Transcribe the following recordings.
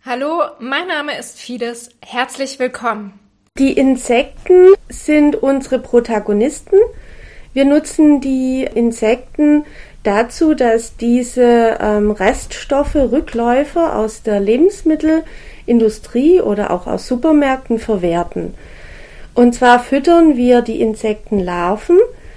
Hallo, mein Name ist Fides. Herzlich willkommen. Die Insekten sind unsere Protagonisten. Wir nutzen die Insekten dazu, dass diese Reststoffe, Rückläufe aus der Lebensmittelindustrie oder auch aus Supermärkten verwerten. Und zwar füttern wir die Insektenlarven,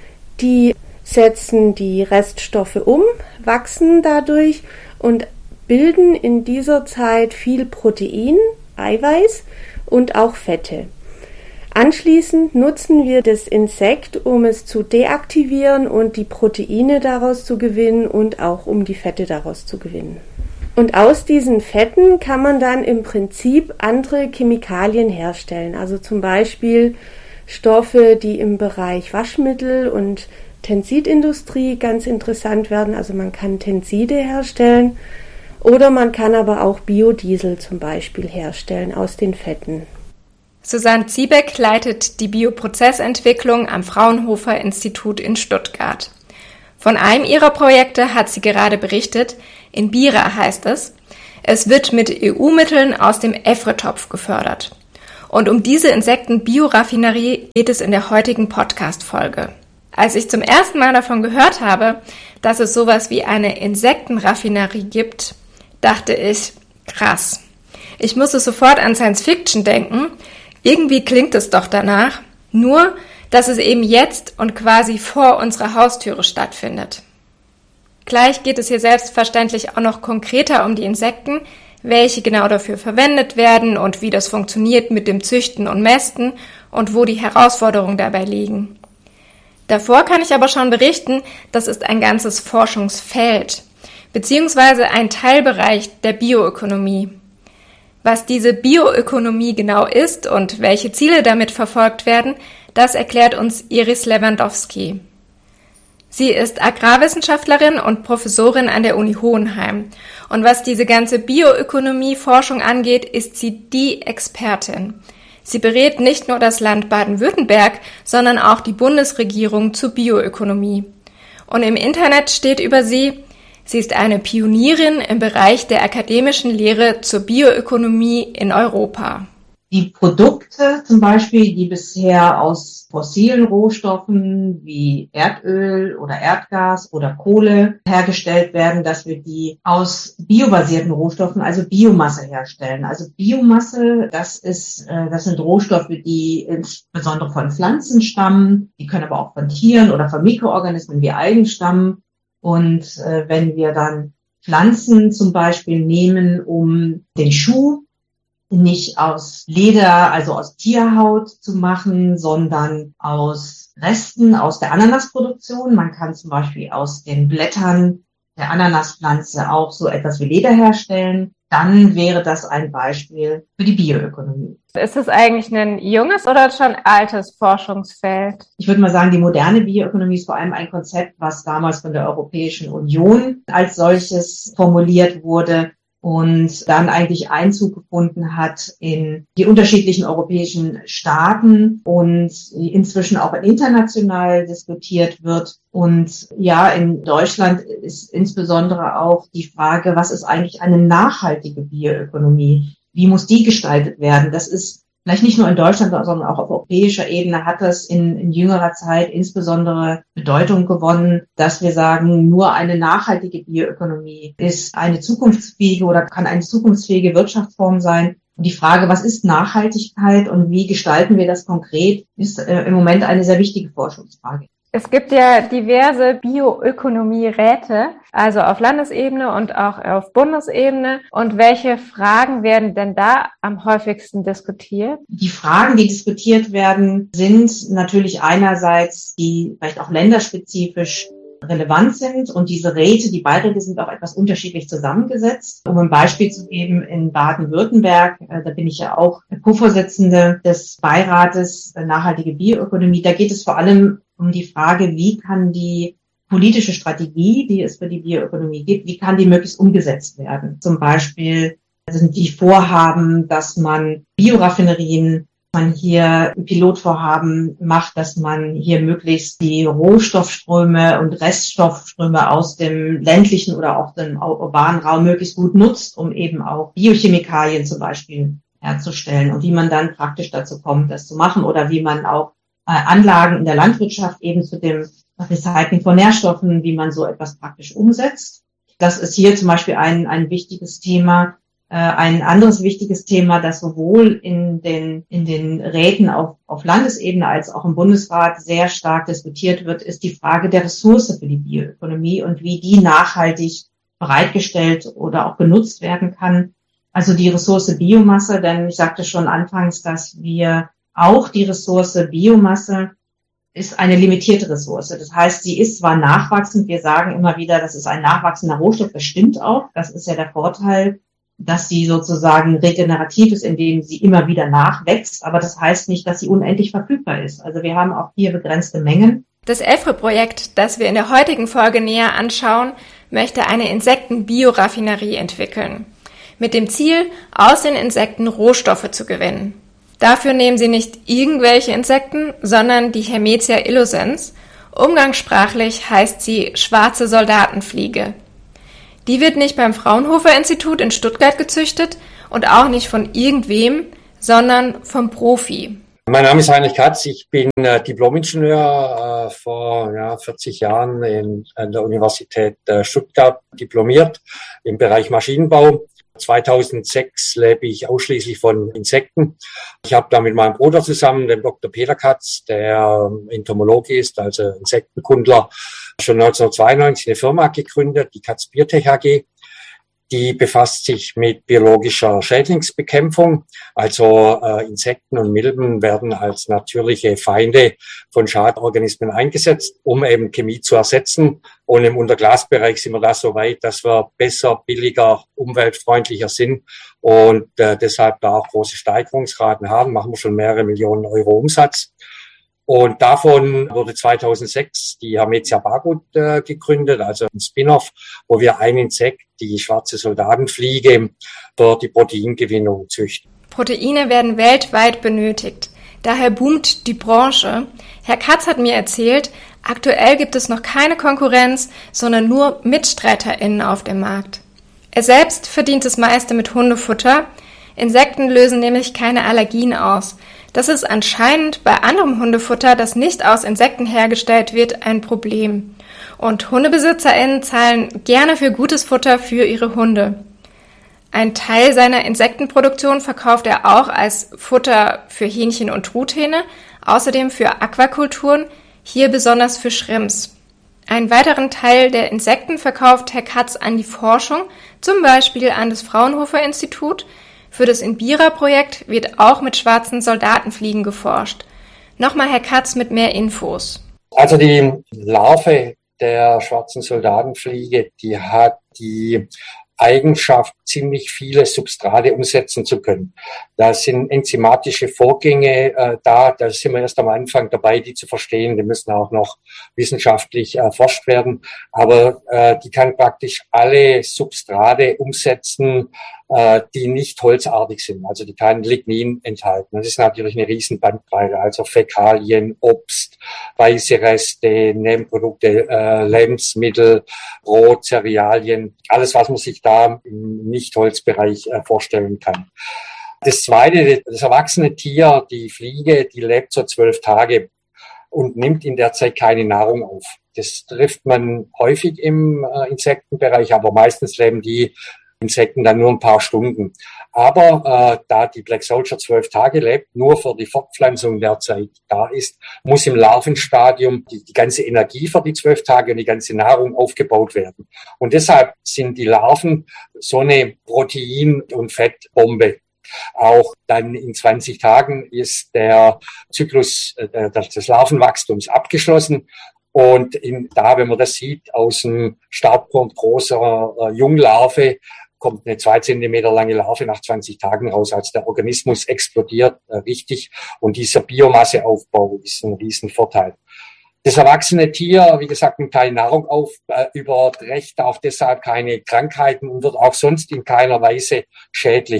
die setzen die Reststoffe um, wachsen dadurch und bilden in dieser Zeit viel Protein, Eiweiß und auch Fette. Anschließend nutzen wir das Insekt, um es zu deaktivieren und die Proteine daraus zu gewinnen und auch um die Fette daraus zu gewinnen. Und aus diesen Fetten kann man dann im Prinzip andere Chemikalien herstellen, also zum Beispiel Stoffe, die im Bereich Waschmittel und Tensidindustrie ganz interessant werden, also man kann Tenside herstellen oder man kann aber auch Biodiesel zum Beispiel herstellen aus den Fetten. Susanne Ziebeck leitet die Bioprozessentwicklung am Fraunhofer-Institut in Stuttgart. Von einem ihrer Projekte hat sie gerade berichtet, in Bira heißt es. Es wird mit EU-Mitteln aus dem EFRE-Topf gefördert. Und um diese Insekten-Bioraffinerie geht es in der heutigen Podcast-Folge. Als ich zum ersten Mal davon gehört habe, dass es sowas wie eine Insektenraffinerie gibt, dachte ich, krass. Ich musste sofort an Science Fiction denken. Irgendwie klingt es doch danach, nur dass es eben jetzt und quasi vor unserer Haustüre stattfindet. Gleich geht es hier selbstverständlich auch noch konkreter um die Insekten, welche genau dafür verwendet werden und wie das funktioniert mit dem Züchten und Mästen und wo die Herausforderungen dabei liegen. Davor kann ich aber schon berichten, das ist ein ganzes Forschungsfeld, beziehungsweise ein Teilbereich der Bioökonomie. Was diese Bioökonomie genau ist und welche Ziele damit verfolgt werden, das erklärt uns Iris Lewandowski. Sie ist Agrarwissenschaftlerin und Professorin an der Uni Hohenheim. Und was diese ganze Bioökonomie-Forschung angeht, ist sie die Expertin. Sie berät nicht nur das Land Baden-Württemberg, sondern auch die Bundesregierung zur Bioökonomie. Und im Internet steht über sie: Sie ist eine Pionierin im Bereich der akademischen Lehre zur Bioökonomie in Europa. Die Produkte zum Beispiel, die bisher aus fossilen Rohstoffen wie Erdöl oder Erdgas oder Kohle hergestellt werden, dass wir die aus biobasierten Rohstoffen, also Biomasse herstellen. Also Biomasse, das sind Rohstoffe, die insbesondere von Pflanzen stammen, die können aber auch von Tieren oder von Mikroorganismen wie Algen stammen. Und wenn wir dann Pflanzen zum Beispiel nehmen, um den Schuh nicht aus Leder, also aus Tierhaut zu machen, sondern aus Resten aus der Ananasproduktion. Man kann zum Beispiel aus den Blättern der Ananaspflanze auch so etwas wie Leder herstellen. Dann wäre das ein Beispiel für die Bioökonomie. Ist es eigentlich ein junges oder schon altes Forschungsfeld? Ich würde mal sagen, die moderne Bioökonomie ist vor allem ein Konzept, was damals von der Europäischen Union als solches formuliert wurde und dann eigentlich Einzug gefunden hat in die unterschiedlichen europäischen Staaten und inzwischen auch international diskutiert wird. Und ja, in Deutschland ist insbesondere auch die Frage, was ist eigentlich eine nachhaltige Bioökonomie? Wie muss die gestaltet werden? Das ist vielleicht nicht nur in Deutschland, sondern auch auf europäischer Ebene hat das in jüngerer Zeit insbesondere Bedeutung gewonnen, dass wir sagen, nur eine nachhaltige Bioökonomie ist eine zukunftsfähige oder kann eine zukunftsfähige Wirtschaftsform sein. Und die Frage, was ist Nachhaltigkeit und wie gestalten wir das konkret, ist im Moment eine sehr wichtige Forschungsfrage. Es gibt ja diverse Bioökonomie-Räte, also auf Landesebene und auch auf Bundesebene. Und welche Fragen werden denn da am häufigsten diskutiert? Die Fragen, die diskutiert werden, sind natürlich einerseits, die vielleicht auch länderspezifisch relevant sind. Und diese Räte, die Beiräte sind auch etwas unterschiedlich zusammengesetzt. Um ein Beispiel zu geben, in Baden-Württemberg, da bin ich ja auch Co-Vorsitzende des Beirates Nachhaltige Bioökonomie, da geht es vor allem um die Frage, wie kann die politische Strategie, die es für die Bioökonomie gibt, wie kann die möglichst umgesetzt werden? Zum Beispiel sind die Vorhaben, dass man Bioraffinerien man hier ein Pilotvorhaben macht, dass man hier möglichst die Rohstoffströme und Reststoffströme aus dem ländlichen oder auch dem urbanen Raum möglichst gut nutzt, um eben auch Biochemikalien zum Beispiel herzustellen und wie man dann praktisch dazu kommt, das zu machen oder wie man auch Anlagen in der Landwirtschaft eben zu dem Recycling von Nährstoffen, wie man so etwas praktisch umsetzt. Das ist hier zum Beispiel ein wichtiges Thema. Ein anderes wichtiges Thema, das sowohl in den Räten auf Landesebene als auch im Bundesrat sehr stark diskutiert wird, ist die Frage der Ressource für die Bioökonomie und wie die nachhaltig bereitgestellt oder auch genutzt werden kann. Also die Ressource Biomasse, denn ich sagte schon anfangs, dass wir auch die Ressource Biomasse ist eine limitierte Ressource. Das heißt, sie ist zwar nachwachsend, wir sagen immer wieder, das ist ein nachwachsender Rohstoff, das stimmt auch, das ist ja der Vorteil, dass sie sozusagen regenerativ ist, indem sie immer wieder nachwächst, aber das heißt nicht, dass sie unendlich verfügbar ist. Also wir haben auch hier begrenzte Mengen. Das EFRE-Projekt, das wir in der heutigen Folge näher anschauen, möchte eine Insektenbioraffinerie entwickeln, mit dem Ziel, aus den Insekten Rohstoffe zu gewinnen. Dafür nehmen sie nicht irgendwelche Insekten, sondern die Hermetia illucens. Umgangssprachlich heißt sie schwarze Soldatenfliege. Die wird nicht beim Fraunhofer-Institut in Stuttgart gezüchtet und auch nicht von irgendwem, sondern vom Profi. Mein Name ist Heinrich Katz, ich bin Diplomingenieur, vor 40 Jahren an der Universität Stuttgart diplomiert im Bereich Maschinenbau. 2006 lebe ich ausschließlich von Insekten. Ich habe da mit meinem Bruder zusammen, dem Dr. Peter Katz, der Entomologe ist, also Insektenkundler, schon 1992 eine Firma gegründet, die Katz Biotech AG. Die befasst sich mit biologischer Schädlingsbekämpfung. Also Insekten und Milben werden als natürliche Feinde von Schadorganismen eingesetzt, um eben Chemie zu ersetzen. Und im Unterglasbereich sind wir da so weit, dass wir besser, billiger, umweltfreundlicher sind und deshalb da auch große Steigerungsraten haben. Machen wir schon mehrere Millionen Euro Umsatz. Und davon wurde 2006 die Hermetia Bargut gegründet, also ein Spin-off, wo wir ein Insekt, die schwarze Soldatenfliege, für die Proteingewinnung züchten. Proteine werden weltweit benötigt. Daher boomt die Branche. Herr Katz hat mir erzählt, aktuell gibt es noch keine Konkurrenz, sondern nur MitstreiterInnen auf dem Markt. Er selbst verdient das meiste mit Hundefutter. Insekten lösen nämlich keine Allergien aus. Das ist anscheinend bei anderem Hundefutter, das nicht aus Insekten hergestellt wird, ein Problem. Und HundebesitzerInnen zahlen gerne für gutes Futter für ihre Hunde. Ein Teil seiner Insektenproduktion verkauft er auch als Futter für Hähnchen und Truthähne, außerdem für Aquakulturen, hier besonders für Shrimps. Einen weiteren Teil der Insekten verkauft Herr Katz an die Forschung, zum Beispiel an das Fraunhofer-Institut. Für das INBIRA-Projekt wird auch mit schwarzen Soldatenfliegen geforscht. Nochmal Herr Katz mit mehr Infos. Also die Larve der schwarzen Soldatenfliege, die hat die Eigenschaft, ziemlich viele Substrate umsetzen zu können. Da sind enzymatische Vorgänge da sind wir erst am Anfang dabei, die zu verstehen. Die müssen auch noch wissenschaftlich erforscht werden. Aber die kann praktisch alle Substrate umsetzen, die nicht holzartig sind. Also die kann Lignin enthalten. Das ist natürlich eine riesen Bandbreite. Also Fäkalien, Obst, weiße Reste, Nebenprodukte, Lebensmittel, Brot, Cerealien, alles, was man sich da im Nicht-Holzbereich vorstellen kann. Das zweite, das erwachsene Tier, die Fliege, die lebt so 12 Tage und nimmt in der Zeit keine Nahrung auf. Das trifft man häufig im Insektenbereich, aber meistens leben die Insekten dann nur ein paar Stunden. Aber da die Black Soldier 12 Tage lebt, nur für die Fortpflanzung derzeit da ist, muss im Larvenstadium die ganze Energie für die 12 Tage und die ganze Nahrung aufgebaut werden. Und deshalb sind die Larven so eine Protein- und Fettbombe. Auch dann in 20 Tagen ist der Zyklus des Larvenwachstums abgeschlossen. Und wenn man das sieht, aus dem Startpunkt großer Junglarve kommt eine 2 Zentimeter lange Larve nach 20 Tagen raus, als der Organismus explodiert richtig. Und dieser Biomasseaufbau ist ein Riesenvorteil. Das erwachsene Tier, wie gesagt, nimmt keine Nahrung auf, überträgt auch deshalb keine Krankheiten und wird auch sonst in keiner Weise schädlich.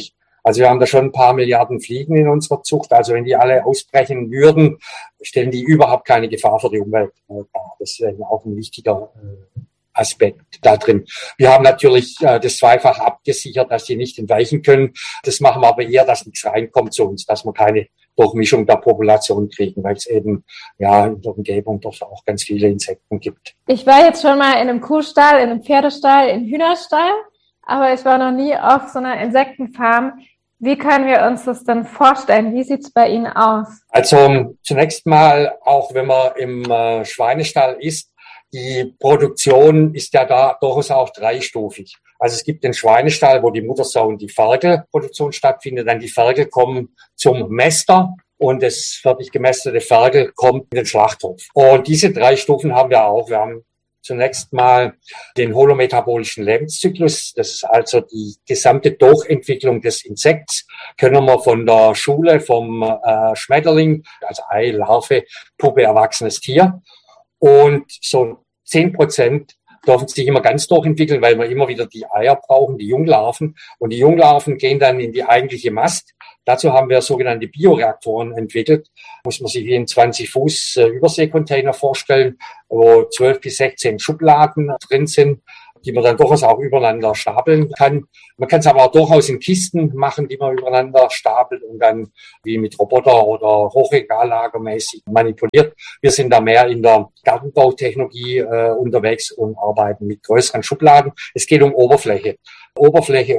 Also wir haben da schon ein paar Milliarden Fliegen in unserer Zucht. Also wenn die alle ausbrechen würden, stellen die überhaupt keine Gefahr für die Umwelt dar. Das ist auch ein wichtiger Aspekt da drin. Wir haben natürlich das zweifach abgesichert, dass die nicht entweichen können. Das machen wir aber eher, dass nichts reinkommt zu uns, dass wir keine Durchmischung der Population kriegen, weil es eben in der Umgebung doch auch ganz viele Insekten gibt. Ich war jetzt schon mal in einem Kuhstall, in einem Pferdestall, in einem Hühnerstall, aber ich war noch nie auf so einer Insektenfarm. Wie können wir uns das dann vorstellen? Wie sieht's bei Ihnen aus? Also zunächst mal, auch wenn man im Schweinestall ist, die Produktion ist ja da durchaus auch dreistufig. Also es gibt den Schweinestall, wo die Muttersau und die Ferkelproduktion stattfindet. Dann die Ferkel kommen zum Mäster und das fertig gemästete Ferkel kommt in den Schlachthof. Und diese 3 Stufen haben wir auch. Wir haben zunächst mal den holometabolischen Lebenszyklus. Das ist also die gesamte Durchentwicklung des Insekts. Können wir von der Schule, vom Schmetterling, also Ei, Larve, Puppe, erwachsenes Tier. Und so 10% dürfen sich immer ganz durchentwickeln, weil wir immer wieder die Eier brauchen, die Junglarven. Und die Junglarven gehen dann in die eigentliche Mast. Dazu haben wir sogenannte Bioreaktoren entwickelt. Muss man sich wie ein 20 Fuß Überseekontainer vorstellen, wo 12 bis 16 Schubladen drin sind, die man dann durchaus auch übereinander stapeln kann. Man kann es aber auch durchaus in Kisten machen, die man übereinander stapelt und dann wie mit Roboter oder hochregallagermäßig manipuliert. Wir sind da mehr in der Gartenbautechnologie unterwegs und arbeiten mit größeren Schubladen. Es geht um Oberfläche. Oberfläche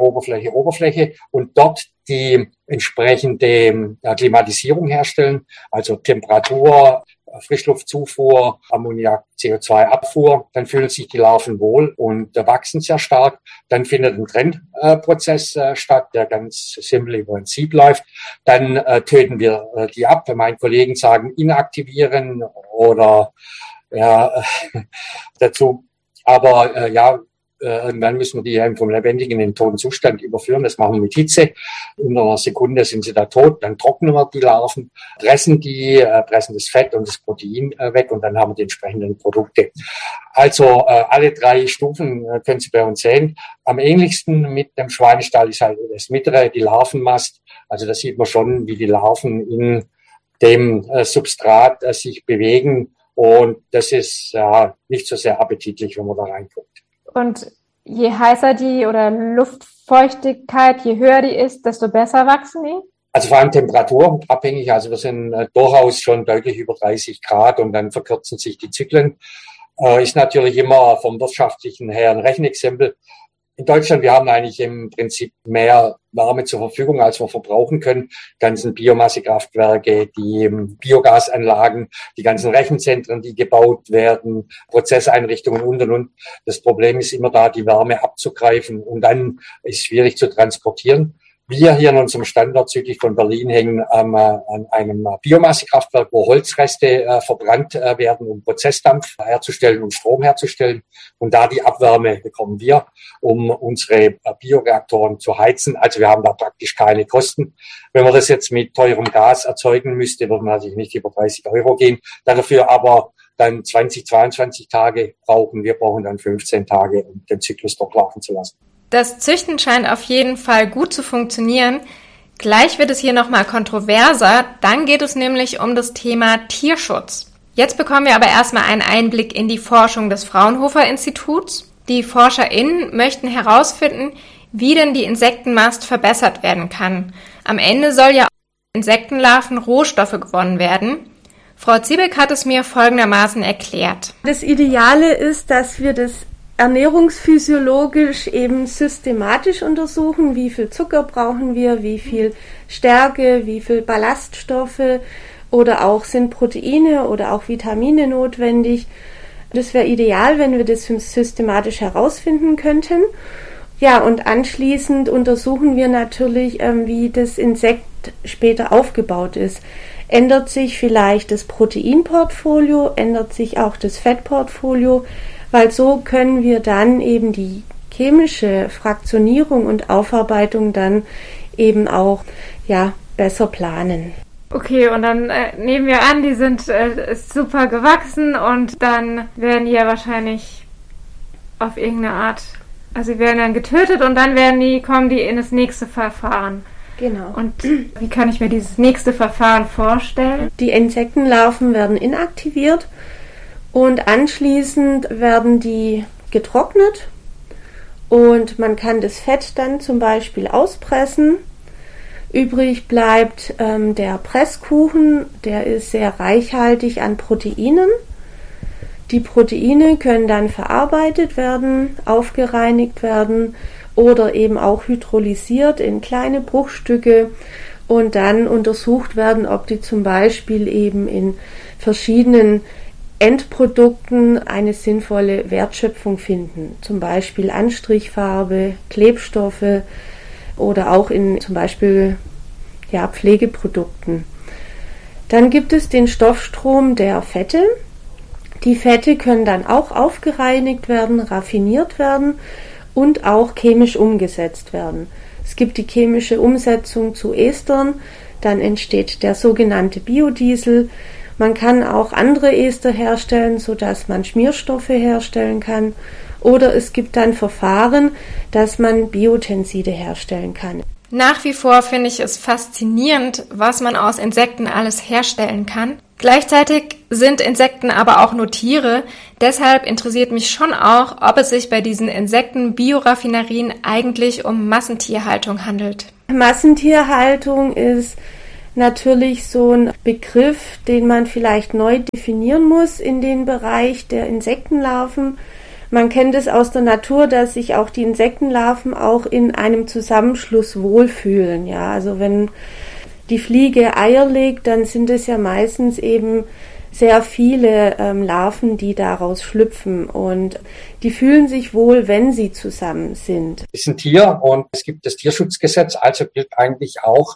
und dort die entsprechende Klimatisierung herstellen, also Temperatur, Frischluftzufuhr, Ammoniak, CO2-Abfuhr, dann fühlen sich die Larven wohl und wachsen sehr stark. Dann findet ein Trennprozess statt, der ganz simpel im Prinzip läuft. Dann töten wir die ab. Meine Kollegen sagen inaktivieren oder dazu. Aber irgendwann müssen wir die eben vom lebendigen in den toten Zustand überführen. Das machen wir mit Hitze. In einer Sekunde sind sie da tot. Dann trocknen wir die Larven, pressen das Fett und das Protein weg und dann haben wir die entsprechenden Produkte. Also alle 3 Stufen können Sie bei uns sehen. Am ähnlichsten mit dem Schweinestall ist halt das mittlere, die Larvenmast. Also da sieht man schon, wie die Larven in dem Substrat sich bewegen. Und das ist nicht so sehr appetitlich, wenn man da reinguckt. Und je heißer die oder Luftfeuchtigkeit, je höher die ist, desto besser wachsen die? Also vor allem temperaturabhängig. Also wir sind durchaus schon deutlich über 30 Grad und dann verkürzen sich die Zyklen. Ist natürlich immer vom wirtschaftlichen her ein Rechenexempel. In Deutschland, wir haben eigentlich im Prinzip mehr Wärme zur Verfügung, als wir verbrauchen können. Die ganzen Biomassekraftwerke, die Biogasanlagen, die ganzen Rechenzentren, die gebaut werden, Prozesseinrichtungen und. Das Problem ist immer da, die Wärme abzugreifen und dann ist schwierig zu transportieren. Wir hier in unserem Standort südlich von Berlin hängen an einem Biomassekraftwerk, wo Holzreste verbrannt werden, um Prozessdampf herzustellen und Strom herzustellen. Und da die Abwärme bekommen wir, um unsere Bioreaktoren zu heizen. Also wir haben da praktisch keine Kosten. Wenn man das jetzt mit teurem Gas erzeugen müsste, würde man natürlich nicht über 30 € gehen. Dafür aber dann 22 Tage brauchen. Wir brauchen dann 15 Tage, um den Zyklus durchlaufen zu lassen. Das Züchten scheint auf jeden Fall gut zu funktionieren. Gleich wird es hier nochmal kontroverser. Dann geht es nämlich um das Thema Tierschutz. Jetzt bekommen wir aber erstmal einen Einblick in die Forschung des Fraunhofer Instituts. Die ForscherInnen möchten herausfinden, wie denn die Insektenmast verbessert werden kann. Am Ende soll ja aus Insektenlarven Rohstoffe gewonnen werden. Frau Ziebeck hat es mir folgendermaßen erklärt. Das Ideale ist, dass wir das ernährungsphysiologisch eben systematisch untersuchen, wie viel Zucker brauchen wir, wie viel Stärke, wie viel Ballaststoffe oder auch sind Proteine oder auch Vitamine notwendig. Das wäre ideal, wenn wir das systematisch herausfinden könnten. Ja, und anschließend untersuchen wir natürlich, wie das Insekt später aufgebaut ist. Ändert sich vielleicht das Proteinportfolio, ändert sich auch das Fettportfolio, weil so können wir dann eben die chemische Fraktionierung und Aufarbeitung dann eben auch besser planen. Okay, und dann nehmen wir an, die sind super gewachsen und dann werden die ja wahrscheinlich auf irgendeine Art, also sie werden dann getötet und dann kommen die in das nächste Verfahren. Genau. Und wie kann ich mir dieses nächste Verfahren vorstellen? Die Insektenlarven werden inaktiviert und anschließend werden die getrocknet und man kann das Fett dann zum Beispiel auspressen. Übrig bleibt der Presskuchen, der ist sehr reichhaltig an Proteinen. Die Proteine können dann verarbeitet werden, aufgereinigt werden oder eben auch hydrolysiert in kleine Bruchstücke und dann untersucht werden, ob die zum Beispiel eben in verschiedenen Endprodukten eine sinnvolle Wertschöpfung finden. Zum Beispiel Anstrichfarbe, Klebstoffe oder auch in zum Beispiel Pflegeprodukten. Dann gibt es den Stoffstrom der Fette. Die Fette können dann auch aufgereinigt werden, raffiniert werden und auch chemisch umgesetzt werden. Es gibt die chemische Umsetzung zu Estern, dann entsteht der sogenannte Biodiesel. Man kann auch andere Ester herstellen, sodass man Schmierstoffe herstellen kann. Oder es gibt dann Verfahren, dass man Biotenside herstellen kann. Nach wie vor finde ich es faszinierend, was man aus Insekten alles herstellen kann. Gleichzeitig sind Insekten aber auch nur Tiere. Deshalb interessiert mich schon auch, ob es sich bei diesen Insekten-Bioraffinerien eigentlich um Massentierhaltung handelt. Massentierhaltung ist natürlich so ein Begriff, den man vielleicht neu definieren muss in den Bereich der Insektenlarven. Man kennt es aus der Natur, dass sich auch die Insektenlarven auch in einem Zusammenschluss wohlfühlen. Ja, also wenn die Fliege Eier legt, dann sind es ja meistens eben sehr viele Larven, die daraus schlüpfen und die fühlen sich wohl, wenn sie zusammen sind. Es ist ein Tier und es gibt das Tierschutzgesetz, also gilt eigentlich auch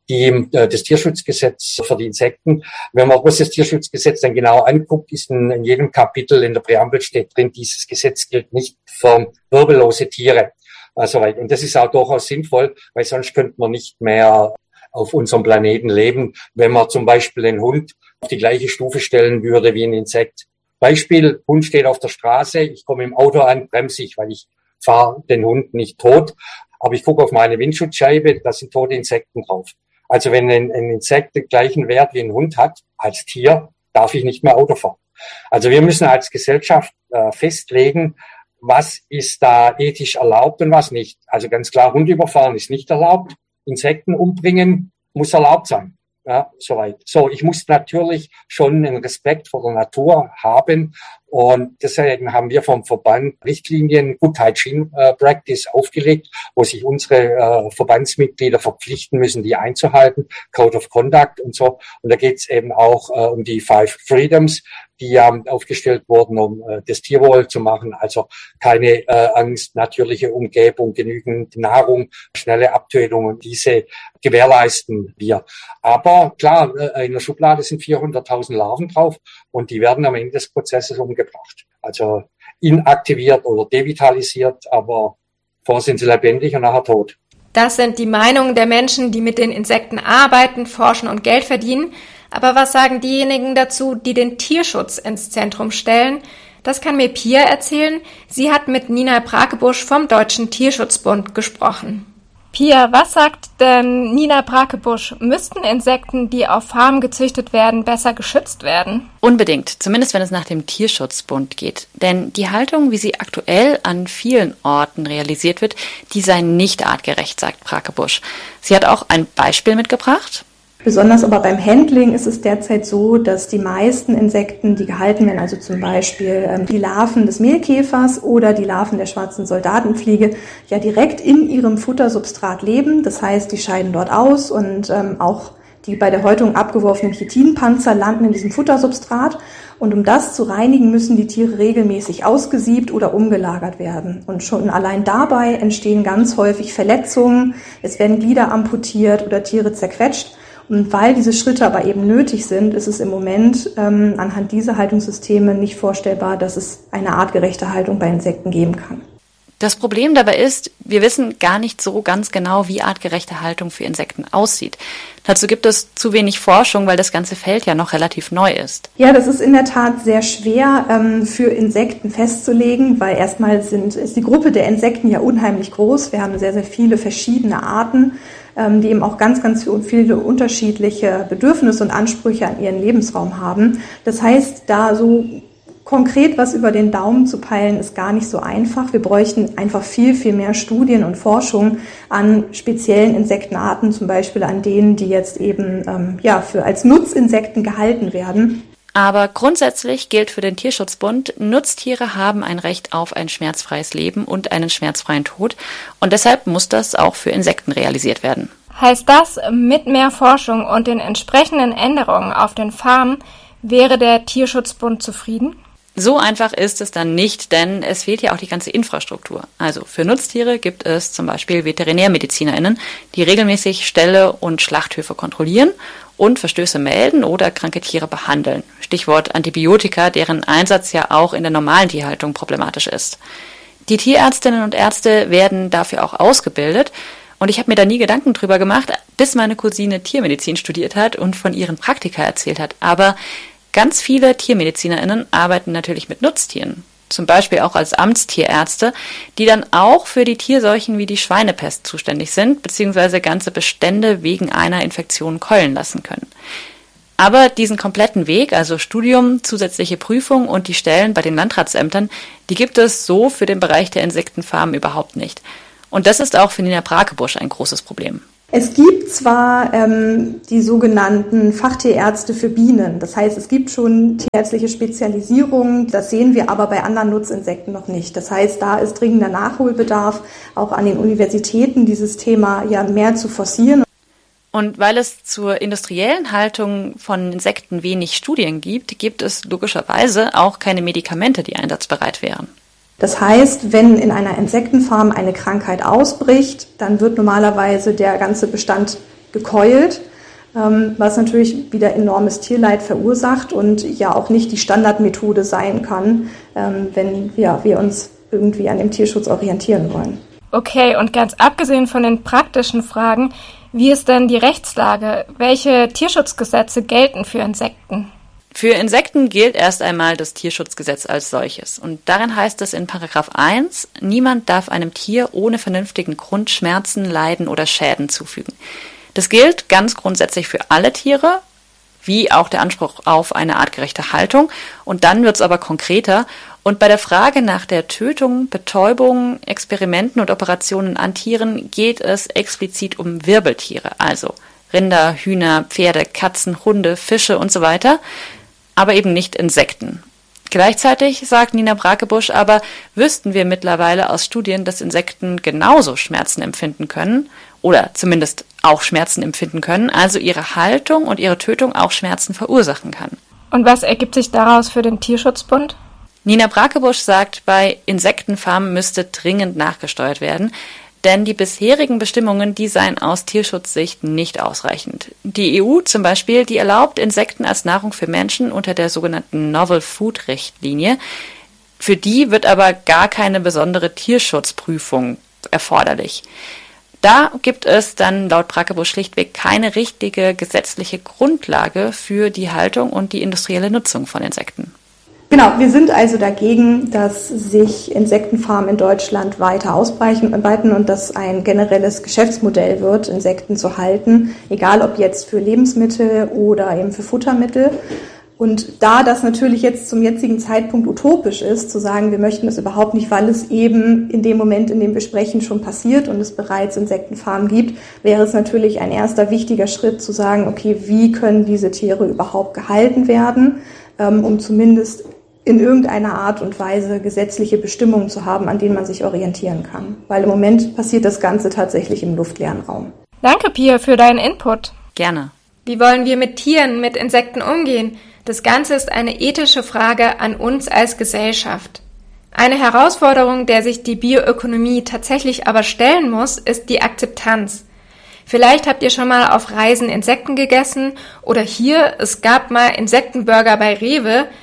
das Tierschutzgesetz für die Insekten. Wenn man das Tierschutzgesetz dann genau anguckt, ist in jedem Kapitel in der Präambel steht drin, dieses Gesetz gilt nicht für wirbellose Tiere. Also, und das ist auch durchaus sinnvoll, weil sonst könnte man nicht mehr auf unserem Planeten leben, wenn man zum Beispiel einen Hund auf die gleiche Stufe stellen würde wie ein Insekt. Beispiel, Hund steht auf der Straße, ich komme im Auto an, bremse ich, weil ich fahre den Hund nicht tot, aber ich gucke auf meine Windschutzscheibe, da sind tote Insekten drauf. Also wenn ein Insekt den gleichen Wert wie ein Hund hat, als Tier, darf ich nicht mehr Auto fahren. Also wir müssen als Gesellschaft festlegen, was ist da ethisch erlaubt und was nicht. Also ganz klar, Hund überfahren ist nicht erlaubt, Insekten umbringen muss erlaubt sein. Ja, soweit. So, ich muss natürlich schon einen Respekt vor der Natur haben und deswegen haben wir vom Verband Richtlinien Good Hygiene Practice aufgelegt, wo sich unsere Verbandsmitglieder verpflichten müssen, die einzuhalten, Code of Conduct und so. Und da geht es eben auch um die 5 Freedoms, die aufgestellt wurden, um das Tierwohl zu machen. Also keine Angst, natürliche Umgebung, genügend Nahrung, schnelle Abtötung und diese gewährleisten wir. Aber klar, in der Schublade sind 400.000 Larven drauf und die werden am Ende des Prozesses umgebracht. Also inaktiviert oder devitalisiert, aber vorher sind sie lebendig und nachher tot. Das sind die Meinungen der Menschen, die mit den Insekten arbeiten, forschen und Geld verdienen. Aber was sagen diejenigen dazu, die den Tierschutz ins Zentrum stellen? Das kann mir Pia erzählen. Sie hat mit Nina Brakebusch vom Deutschen Tierschutzbund gesprochen. Pia, was sagt denn Nina Brakebusch? Müssten Insekten, die auf Farmen gezüchtet werden, besser geschützt werden? Unbedingt, zumindest wenn es nach dem Tierschutzbund geht. Denn die Haltung, wie sie aktuell an vielen Orten realisiert wird, die sei nicht artgerecht, sagt Brakebusch. Sie hat auch ein Beispiel mitgebracht. Besonders aber beim Handling ist es derzeit so, dass die meisten Insekten, die gehalten werden, also zum Beispiel die Larven des Mehlkäfers oder die Larven der schwarzen Soldatenfliege, ja direkt in ihrem Futtersubstrat leben. Das heißt, die scheiden dort aus und auch die bei der Häutung abgeworfenen Chitinpanzer landen in diesem Futtersubstrat. Und um das zu reinigen, müssen die Tiere regelmäßig ausgesiebt oder umgelagert werden. Und schon allein dabei entstehen ganz häufig Verletzungen, es werden Glieder amputiert oder Tiere zerquetscht. Und weil diese Schritte aber eben nötig sind, ist es im Moment anhand dieser Haltungssysteme nicht vorstellbar, dass es eine artgerechte Haltung bei Insekten geben kann. Das Problem dabei ist, wir wissen gar nicht so ganz genau, wie artgerechte Haltung für Insekten aussieht. Dazu gibt es zu wenig Forschung, weil das ganze Feld ja noch relativ neu ist. Ja, das ist in der Tat sehr schwer für Insekten festzulegen, weil erstmal ist die Gruppe der Insekten ja unheimlich groß. Wir haben sehr, sehr viele verschiedene Arten, die eben auch ganz, ganz viele unterschiedliche Bedürfnisse und Ansprüche an ihren Lebensraum haben. Das heißt, da so konkret was über den Daumen zu peilen, ist gar nicht so einfach. Wir bräuchten einfach viel, viel mehr Studien und Forschung an speziellen Insektenarten, zum Beispiel an denen, die jetzt eben als Nutzinsekten gehalten werden. Aber grundsätzlich gilt für den Tierschutzbund, Nutztiere haben ein Recht auf ein schmerzfreies Leben und einen schmerzfreien Tod. Und deshalb muss das auch für Insekten realisiert werden. Heißt das, mit mehr Forschung und den entsprechenden Änderungen auf den Farmen wäre der Tierschutzbund zufrieden? So einfach ist es dann nicht, denn es fehlt ja auch die ganze Infrastruktur. Also für Nutztiere gibt es zum Beispiel VeterinärmedizinerInnen, die regelmäßig Ställe und Schlachthöfe kontrollieren und Verstöße melden oder kranke Tiere behandeln. Stichwort Antibiotika, deren Einsatz ja auch in der normalen Tierhaltung problematisch ist. Die Tierärztinnen und Ärzte werden dafür auch ausgebildet. Und ich habe mir da nie Gedanken drüber gemacht, bis meine Cousine Tiermedizin studiert hat und von ihren Praktika erzählt hat. Aber ganz viele TiermedizinerInnen arbeiten natürlich mit Nutztieren, zum Beispiel auch als Amtstierärzte, die dann auch für die Tierseuchen wie die Schweinepest zuständig sind, beziehungsweise ganze Bestände wegen einer Infektion keulen lassen können. Aber diesen kompletten Weg, also Studium, zusätzliche Prüfung und die Stellen bei den Landratsämtern, die gibt es so für den Bereich der Insektenfarmen überhaupt nicht. Und das ist auch für Nina Brakebusch ein großes Problem. Es gibt zwar die sogenannten Fachtierärzte für Bienen, das heißt, es gibt schon tierärztliche Spezialisierungen, das sehen wir aber bei anderen Nutzinsekten noch nicht. Das heißt, da ist dringender Nachholbedarf, auch an den Universitäten dieses Thema ja mehr zu forcieren. Und weil es zur industriellen Haltung von Insekten wenig Studien gibt, gibt es logischerweise auch keine Medikamente, die einsatzbereit wären. Das heißt, wenn in einer Insektenfarm eine Krankheit ausbricht, dann wird normalerweise der ganze Bestand gekeult, was natürlich wieder enormes Tierleid verursacht und ja auch nicht die Standardmethode sein kann, wenn wir uns irgendwie an dem Tierschutz orientieren wollen. Okay, und ganz abgesehen von den praktischen Fragen, wie ist denn die Rechtslage? Welche Tierschutzgesetze gelten für Insekten? Für Insekten gilt erst einmal das Tierschutzgesetz als solches. Und darin heißt es in Paragraph 1, niemand darf einem Tier ohne vernünftigen Grund Schmerzen, Leiden oder Schäden zufügen. Das gilt ganz grundsätzlich für alle Tiere, wie auch der Anspruch auf eine artgerechte Haltung. Und dann wird es aber konkreter. Und bei der Frage nach der Tötung, Betäubung, Experimenten und Operationen an Tieren geht es explizit um Wirbeltiere, also Rinder, Hühner, Pferde, Katzen, Hunde, Fische und so weiter, aber eben nicht Insekten. Gleichzeitig, sagt Nina Brakebusch, aber wüssten wir mittlerweile aus Studien, dass Insekten genauso Schmerzen empfinden können oder zumindest auch Schmerzen empfinden können, also ihre Haltung und ihre Tötung auch Schmerzen verursachen kann. Und was ergibt sich daraus für den Tierschutzbund? Nina Brakebusch sagt, bei Insektenfarmen müsste dringend nachgesteuert werden, denn die bisherigen Bestimmungen, die seien aus Tierschutzsicht nicht ausreichend. Die EU zum Beispiel, die erlaubt Insekten als Nahrung für Menschen unter der sogenannten Novel Food Richtlinie. Für die wird aber gar keine besondere Tierschutzprüfung erforderlich. Da gibt es dann laut Brakebusch schlichtweg keine richtige gesetzliche Grundlage für die Haltung und die industrielle Nutzung von Insekten. Genau, wir sind also dagegen, dass sich Insektenfarmen in Deutschland weiter ausbreiten und dass ein generelles Geschäftsmodell wird, Insekten zu halten, egal ob jetzt für Lebensmittel oder eben für Futtermittel. Und da das natürlich jetzt zum jetzigen Zeitpunkt utopisch ist, zu sagen, wir möchten das überhaupt nicht, weil es eben in dem Moment, in dem wir sprechen, schon passiert und es bereits Insektenfarmen gibt, wäre es natürlich ein erster wichtiger Schritt zu sagen, okay, wie können diese Tiere überhaupt gehalten werden, um zumindest in irgendeiner Art und Weise gesetzliche Bestimmungen zu haben, an denen man sich orientieren kann. Weil im Moment passiert das Ganze tatsächlich im luftleeren Raum. Danke, Pia, für deinen Input. Gerne. Wie wollen wir mit Tieren, mit Insekten umgehen? Das Ganze ist eine ethische Frage an uns als Gesellschaft. Eine Herausforderung, der sich die Bioökonomie tatsächlich aber stellen muss, ist die Akzeptanz. Vielleicht habt ihr schon mal auf Reisen Insekten gegessen oder hier, es gab mal Insektenburger bei Rewe.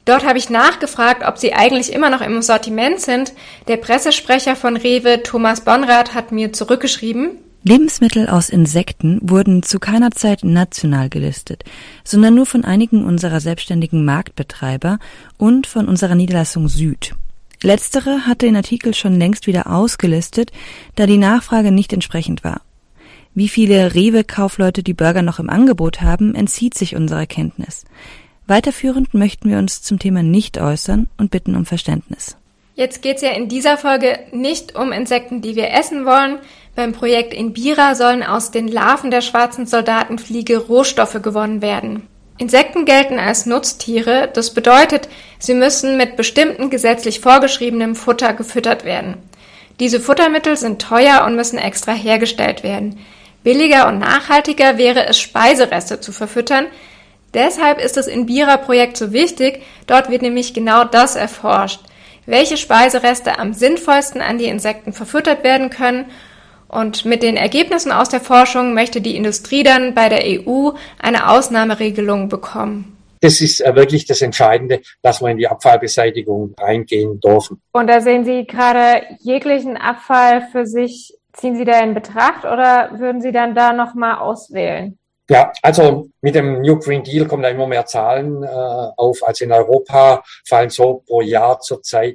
Dort habe ich nachgefragt, ob sie eigentlich immer noch im Sortiment sind. Der Pressesprecher von Rewe, Thomas Bonrath, hat mir zurückgeschrieben: Lebensmittel aus Insekten wurden zu keiner Zeit national gelistet, sondern nur von einigen unserer selbstständigen Marktbetreiber und von unserer Niederlassung Süd. Letztere hatte den Artikel schon längst wieder ausgelistet, da die Nachfrage nicht entsprechend war. Wie viele Rewe-Kaufleute die Burger noch im Angebot haben, entzieht sich unserer Kenntnis. Weiterführend möchten wir uns zum Thema nicht äußern und bitten um Verständnis. Jetzt geht's ja in dieser Folge nicht um Insekten, die wir essen wollen. Beim Projekt Inbira sollen aus den Larven der schwarzen Soldatenfliege Rohstoffe gewonnen werden. Insekten gelten als Nutztiere, das bedeutet, sie müssen mit bestimmten gesetzlich vorgeschriebenem Futter gefüttert werden. Diese Futtermittel sind teuer und müssen extra hergestellt werden. Billiger und nachhaltiger wäre es, Speisereste zu verfüttern. Deshalb ist das Inbira-Projekt so wichtig, dort wird nämlich genau das erforscht. Welche Speisereste am sinnvollsten an die Insekten verfüttert werden können. Und mit den Ergebnissen aus der Forschung möchte die Industrie dann bei der EU eine Ausnahmeregelung bekommen. Das ist wirklich das Entscheidende, dass wir in die Abfallbeseitigung reingehen dürfen. Und da sehen Sie gerade jeglichen Abfall für sich, ziehen Sie da in Betracht oder würden Sie dann da nochmal auswählen? Ja, also mit dem New Green Deal kommen da immer mehr Zahlen auf. Also in Europa fallen so pro Jahr zurzeit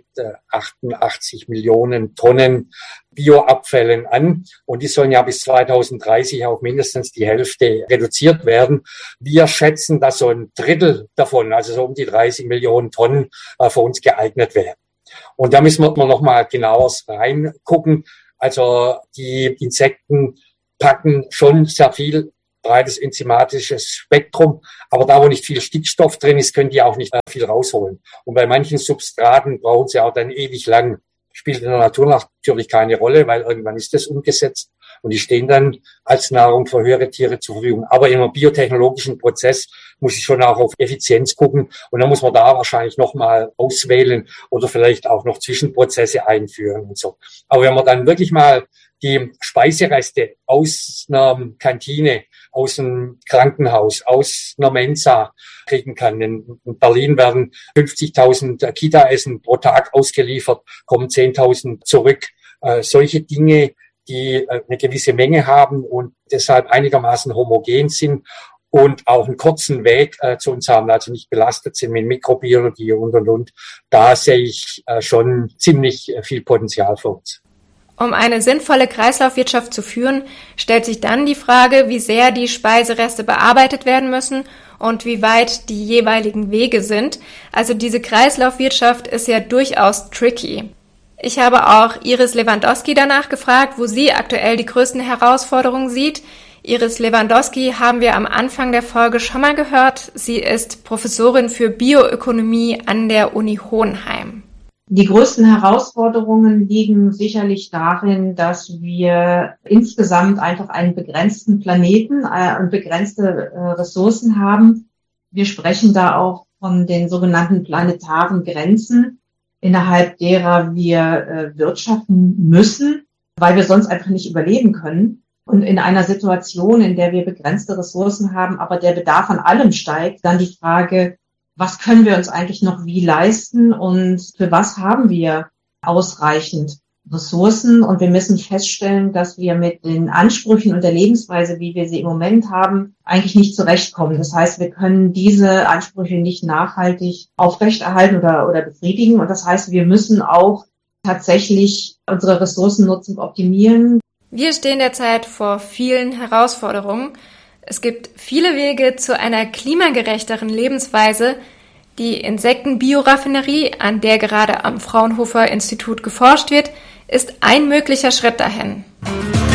88 Millionen Tonnen Bioabfällen an. Und die sollen ja bis 2030 auf mindestens die Hälfte reduziert werden. Wir schätzen, dass so ein Drittel davon, also so um die 30 Millionen Tonnen, für uns geeignet wären. Und da müssen wir noch mal genauer reingucken. Also die Insekten packen schon sehr viel breites enzymatisches Spektrum, aber da, wo nicht viel Stickstoff drin ist, können die auch nicht viel rausholen. Und bei manchen Substraten brauchen sie auch dann ewig lang. Spielt in der Natur natürlich keine Rolle, weil irgendwann ist das umgesetzt und die stehen dann als Nahrung für höhere Tiere zur Verfügung. Aber in einem biotechnologischen Prozess muss ich schon auch auf Effizienz gucken und dann muss man da wahrscheinlich nochmal auswählen oder vielleicht auch noch Zwischenprozesse einführen und so. Aber wenn man dann wirklich mal die Speisereste aus einer Kantine, aus einem Krankenhaus, aus einer Mensa kriegen kann. In Berlin werden 50.000 Kita-Essen pro Tag ausgeliefert, kommen 10.000 zurück. Solche Dinge, die eine gewisse Menge haben und deshalb einigermaßen homogen sind und auch einen kurzen Weg zu uns haben, also nicht belastet sind mit Mikrobiologie und. Da sehe ich schon ziemlich viel Potenzial für uns. Um eine sinnvolle Kreislaufwirtschaft zu führen, stellt sich dann die Frage, wie sehr die Speisereste bearbeitet werden müssen und wie weit die jeweiligen Wege sind. Also diese Kreislaufwirtschaft ist ja durchaus tricky. Ich habe auch Iris Lewandowski danach gefragt, wo sie aktuell die größten Herausforderungen sieht. Iris Lewandowski haben wir am Anfang der Folge schon mal gehört. Sie ist Professorin für Bioökonomie an der Uni Hohenheim. Die größten Herausforderungen liegen sicherlich darin, dass wir insgesamt einfach einen begrenzten Planeten und begrenzte Ressourcen haben. Wir sprechen da auch von den sogenannten planetaren Grenzen, innerhalb derer wir wirtschaften müssen, weil wir sonst einfach nicht überleben können. Und in einer Situation, in der wir begrenzte Ressourcen haben, aber der Bedarf an allem steigt, dann die Frage, was können wir uns eigentlich noch wie leisten und für was haben wir ausreichend Ressourcen? Und wir müssen feststellen, dass wir mit den Ansprüchen und der Lebensweise, wie wir sie im Moment haben, eigentlich nicht zurechtkommen. Das heißt, wir können diese Ansprüche nicht nachhaltig aufrechterhalten oder befriedigen. Und das heißt, wir müssen auch tatsächlich unsere Ressourcennutzung optimieren. Wir stehen derzeit vor vielen Herausforderungen. Es gibt viele Wege zu einer klimagerechteren Lebensweise. Die Insektenbioraffinerie, an der gerade am Fraunhofer Institut geforscht wird, ist ein möglicher Schritt dahin.